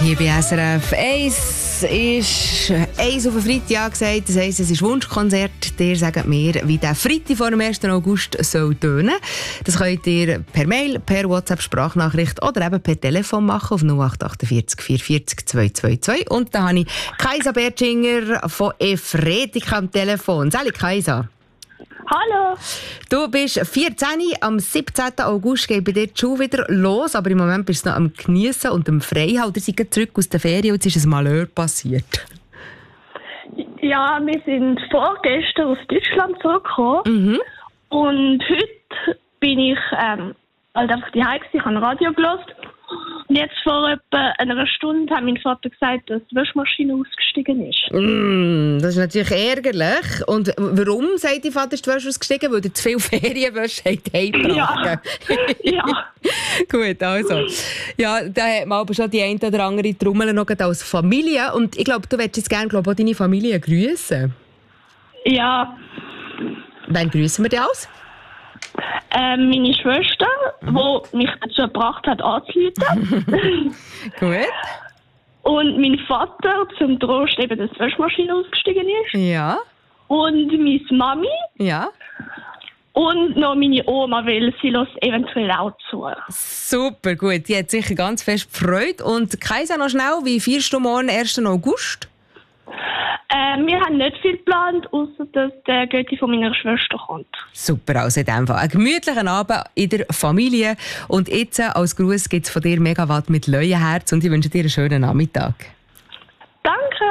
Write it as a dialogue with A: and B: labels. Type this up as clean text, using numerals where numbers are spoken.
A: Hier bei SRF 1 ist 1 auf den Freitag gesagt. Das heisst, es ist Wunschkonzert. Ihr sagt mir, wie der Freitag vor dem 1. August soll tönen. Das könnt ihr per Mail, per WhatsApp-Sprachnachricht oder eben per Telefon machen auf 0848 440 222. Und da habe ich Kaisa Bertschinger von Efretika am Telefon. Salut Kaisa.
B: Hallo.
A: Du bist 14, am 17. August geht bei dir die Schule wieder los, aber im Moment bist du noch am Geniessen und am Freihalten. Sie sind zurück aus der Ferien und jetzt ist ein Malheur passiert.
B: Ja, wir sind vorgestern aus Deutschland zurückgekommen.
A: Mhm.
B: Und heute bin ich halt einfach daheim gewesen, ich habe Radio gehört. Und jetzt vor etwa einer Stunde hat mein Vater gesagt, dass die Waschmaschine ausgestiegen ist.
A: Das ist natürlich ärgerlich. Und warum, sagt dein Vater, ist die Wäsche ausgestiegen? Weil er zu viel Ferienwäsche heimgebracht.
B: Ja.
A: Gut, also. Ja, da hat man aber schon die eine oder andere Trommel noch als Familie. Und ich glaube, du würdest jetzt gerne auch deine Familie grüßen.
B: Ja.
A: Wann grüßen wir dich aus?
B: Meine Schwester, die mich dazu gebracht hat, anzurufen.
A: Gut.
B: Und mein Vater, zum Trost eben, dass die Waschmaschine ausgestiegen ist.
A: Ja.
B: Und meine Mami.
A: Ja.
B: Und noch meine Oma, weil sie lässt eventuell auch zu.
A: Super, gut. Die hat sicher ganz fest gefreut. Und Kaisa, noch schnell, wie feierst du morgen 1. August?
B: Wir haben nicht viel geplant, außer dass der Götti von meiner Schwester kommt.
A: Super, also in dem Fall. Einen gemütlichen Abend in der Familie. Und jetzt als Gruß gibt es von dir Megawatt mit Leuenherz und ich wünsche dir einen schönen Nachmittag.
B: Danke.